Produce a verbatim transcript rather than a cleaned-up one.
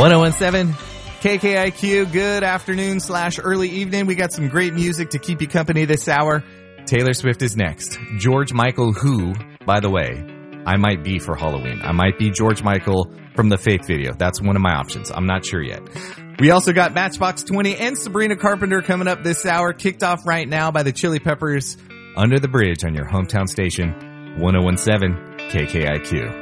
ten seventeen K K I Q, good afternoon slash early evening. We got some great music to keep you company this hour. Taylor Swift is next. George Michael, who, by the way, I might be for Halloween. I might be George Michael from the Faith video. That's one of my options. I'm not sure yet. We also got Matchbox twenty and Sabrina Carpenter coming up this hour, kicked off right now by the Chili Peppers, Under the Bridge on your hometown station, ten seventeen K K I Q.